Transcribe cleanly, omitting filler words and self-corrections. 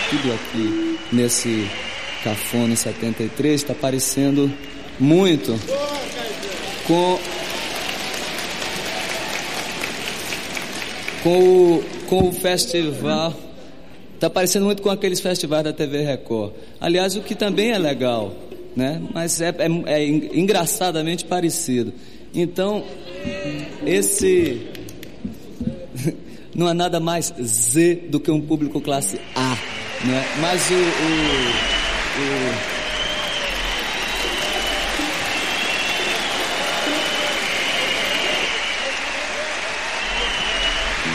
tudo aqui nesse Cafona 73 está parecendo muito com o festival, está parecendo muito com aqueles festivais da TV Record. Aliás, o que também é legal, né? Mas é engraçadamente parecido. Então, não há nada mais Z do que um público classe A, né? Mas